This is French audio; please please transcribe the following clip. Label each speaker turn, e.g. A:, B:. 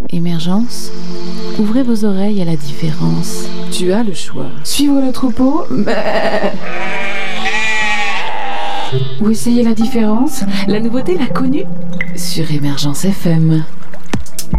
A: Émergence, ouvrez vos oreilles à la différence.
B: Tu as le choix. Suivre le troupeau, ou essayer la différence. La nouveauté, la connue,
A: Sur Émergence FM.